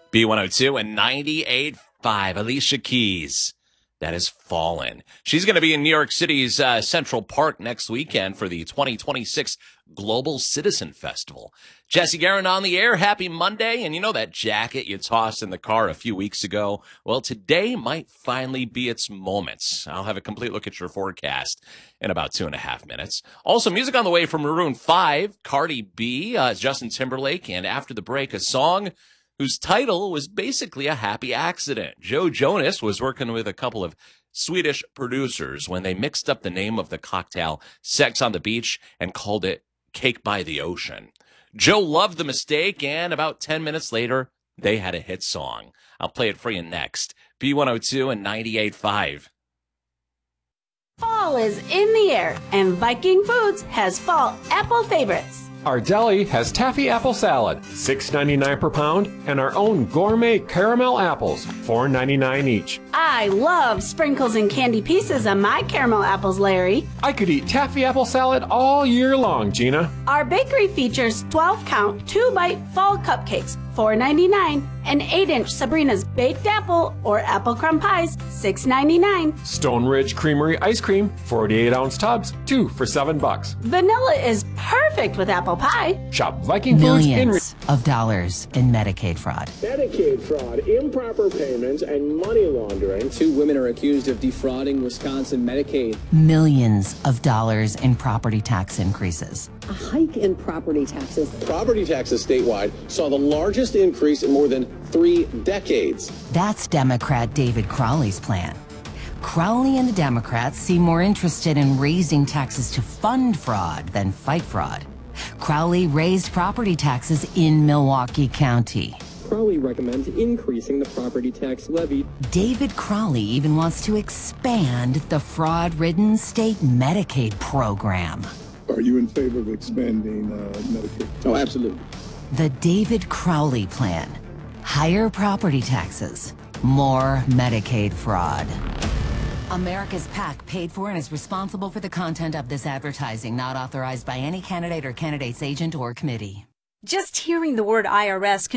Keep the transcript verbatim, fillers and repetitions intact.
B one oh two and ninety-eight point five, Alicia Keys. That is Fallen. She's going to be in New York City's uh, Central Park next weekend for the twenty twenty-six Global Citizen Festival. Jesse Guerin on the air. Happy Monday. And you know that jacket you tossed in the car a few weeks ago? Well, today might finally be its moment. I'll have a complete look at your forecast in about two and a half minutes. Also, music on the way from Maroon five, Cardi B, uh, Justin Timberlake, and after the break, a song whose title was basically a happy accident. Joe Jonas was working with a couple of Swedish producers when they mixed up the name of the cocktail Sex on the Beach and called it Cake by the Ocean. Joe loved the mistake, and about ten minutes later, they had a hit song. I'll play it for you next. B one oh two and ninety-eight point five. Fall is in the air, and Viking Foods has fall apple favorites. Our deli has taffy apple salad, six ninety-nine per pound, and our own gourmet caramel apples, four ninety-nine each. I love sprinkles and candy pieces on my caramel apples, Larry. I could eat taffy apple salad all year long, Gina. Our bakery features twelve count, two bite fall cupcakes, four ninety-nine, and eight inch Sabrina's baked apple or apple crumb pies, six ninety-nine. Stone Ridge Creamery ice cream, forty-eight ounce tubs, two for seven bucks. Vanilla is perfect with apple pie. Shop Viking Foods in Millions of dollars in Medicaid fraud. Medicaid fraud, improper payments, and money laundering. Two women are accused of defrauding Wisconsin Medicaid. Millions of dollars in property tax increases. A hike in property taxes. Property taxes statewide saw the largest increase in more than three decades. That's Democrat David Crowley's plan. Crowley and the Democrats seem more interested in raising taxes to fund fraud than fight fraud. Crowley raised property taxes in Milwaukee County. Crowley recommends increasing the property tax levy. David Crowley even wants to expand the fraud-ridden state Medicaid program. Are you in favor of expanding uh, Medicaid? Oh, absolutely. The David Crowley plan. Higher property taxes, more Medicaid fraud. America's PAC paid for and is responsible for the content of this advertising, not authorized by any candidate or candidate's agent or committee. Just hearing the word I R S